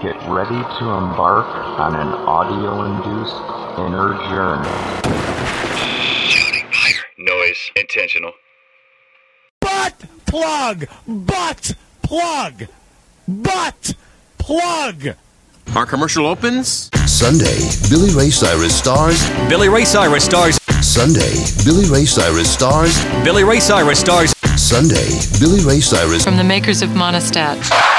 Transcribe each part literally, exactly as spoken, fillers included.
Get ready to embark on an audio-induced inner journey. Noise. Intentional. Butt plug! Butt plug! Butt plug! Our commercial opens Sunday. Billy Ray Cyrus stars. Billy Ray Cyrus stars. Sunday. Billy Ray Cyrus stars. Billy Ray Cyrus stars. Sunday. Billy Ray Cyrus. From the makers of Monistat.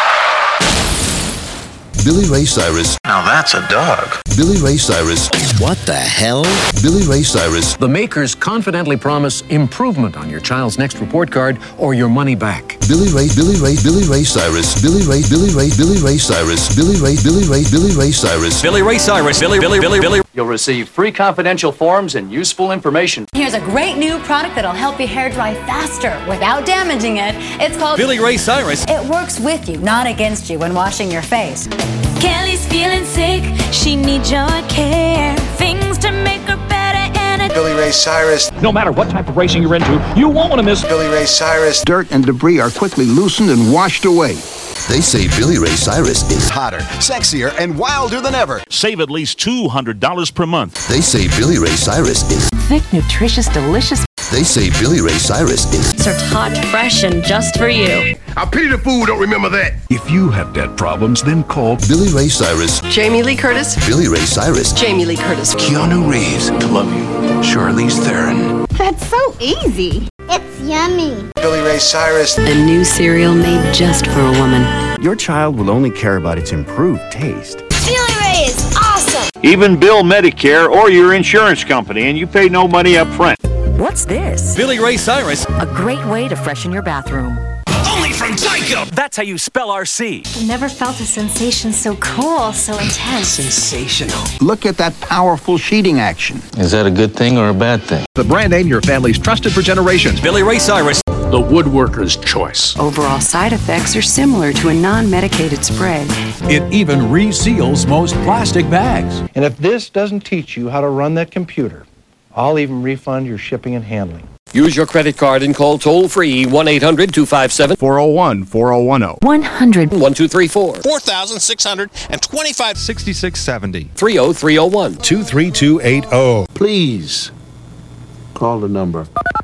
Billy Ray Cyrus. Now that's a dog. Billy Ray Cyrus. What the hell? Billy Ray Cyrus. The makers confidently promise improvement on your child's next report card or your money back. Billy Ray, Billy Ray, Billy Ray Cyrus. Billy Ray, Billy Ray, Billy Ray Cyrus. Billy Ray, Billy Ray, Billy Ray Cyrus. Billy Ray Cyrus. Billy, Billy, Billy, Billy. You'll receive free confidential forms and useful information. Here's a great new product that'll help your hair dry faster without damaging it. It's called Billy Ray Cyrus. It works with you, not against you when washing your face. Kelly's feeling sick, she needs your care. Things to make her better and a Billy Ray Cyrus. No matter what type of racing you're into, you won't want to miss Billy Ray Cyrus. Dirt and debris are quickly loosened and washed away. They say Billy Ray Cyrus is hotter, sexier, and wilder than ever. Save at least two hundred dollars per month. They say Billy Ray Cyrus is thick, nutritious, delicious. They say Billy Ray Cyrus is served hot, fresh, and just for you. I pity the fool, don't remember that. If you have debt problems, then call Billy Ray Cyrus. Jamie Lee Curtis. Billy Ray Cyrus. Jamie Lee Curtis. Keanu Reeves. Love you. Charlize Theron. That's so easy. It's yummy. Billy Ray Cyrus. A new cereal made just for a woman. Your child will only care about its improved taste. Billy Ray is awesome. Even bill Medicare or your insurance company, and you pay no money up front. What's this? Billy Ray Cyrus. A great way to freshen your bathroom. Only from Tyco! That's how you spell R C. Never felt a sensation so cool, so intense. Sensational. Look at that powerful sheeting action. Is that a good thing or a bad thing? The brand name your family's trusted for generations. Billy Ray Cyrus. The woodworker's choice. Overall side effects are similar to a non-medicated spray. It even reseals most plastic bags. And if this doesn't teach you how to run that computer, I'll even refund your shipping and handling. Use your credit card and call toll-free one eight hundred two five seven four oh one four oh one oh. one hundred one two three four. four thousand six hundred twenty-five. sixty-six seventy. three oh three oh one. two three two eight oh. Please call the number.